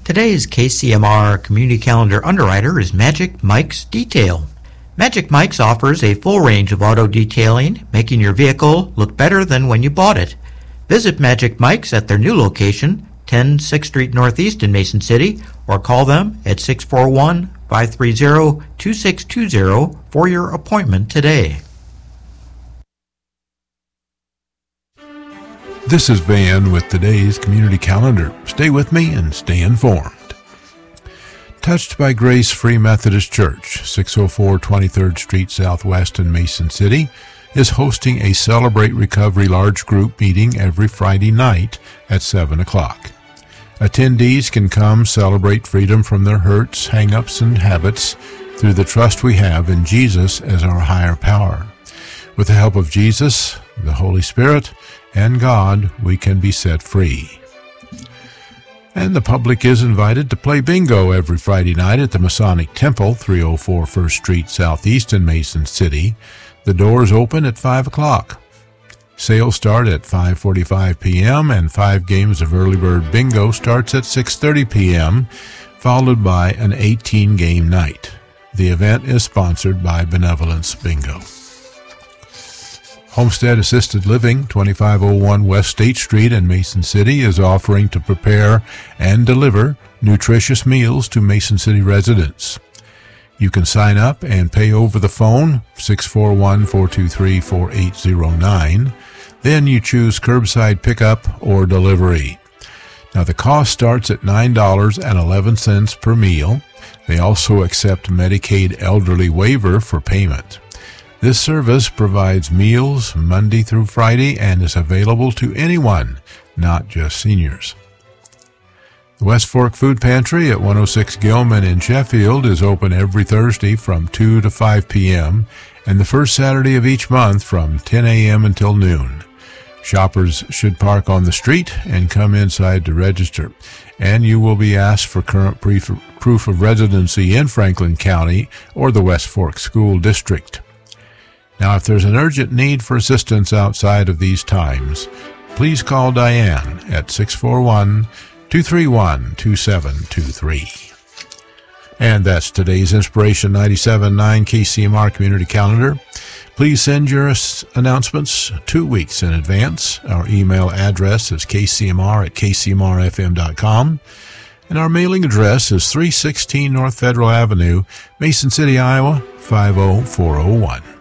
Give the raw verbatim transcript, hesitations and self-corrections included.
Today's K C M R Community Calendar underwriter is Magic Mike's Detail. Magic Mike's offers a full range of auto detailing, making your vehicle look better than when you bought it. Visit Magic Mike's at their new location, ten sixth Street Northeast in Mason City, or call them at six four one, five three zero, two six two zero for your appointment today. This is Van with today's Community Calendar. Stay with me and stay informed. Touched by Grace Free Methodist Church, six oh four twenty-third Street Southwest in Mason City, is hosting a Celebrate Recovery large group meeting every Friday night at seven o'clock. Attendees can come celebrate freedom from their hurts, hang-ups, and habits through the trust we have in Jesus as our higher power. With the help of Jesus, the Holy Spirit, and God, we can be set free. And the public is invited to play bingo every Friday night at the Masonic Temple, three oh four First Street Southeast in Mason City. The doors open at five o'clock. Sales start at five forty-five p.m. and five games of early bird bingo starts at six thirty p.m., followed by an eighteen-game night. The event is sponsored by Benevolence Bingo. Homestead Assisted Living, twenty-five oh one West State Street in Mason City, is offering to prepare and deliver nutritious meals to Mason City residents. You can sign up and pay over the phone, six four one, four two three, four eight zero nine. Then you choose curbside pickup or delivery. Now the cost starts at nine dollars and eleven cents per meal. They also accept Medicaid elderly waiver for payment. This service provides meals Monday through Friday and is available to anyone, not just seniors. The West Fork Food Pantry at one oh six Gilman in Sheffield is open every Thursday from two to five p.m. and the first Saturday of each month from ten a.m. until noon. Shoppers should park on the street and come inside to register, and you will be asked for current proof of residency in Franklin County or the West Fork School District. Now, if there's an urgent need for assistance outside of these times, please call Diane at six four one, two three one, two seven two three. And that's today's Inspiration ninety-seven point nine K C M R Community Calendar. Please send your announcements two weeks in advance. Our email address is k c m r at k c m r f m dot com. And our mailing address is three sixteen North Federal Avenue, Mason City, Iowa, five oh four oh one.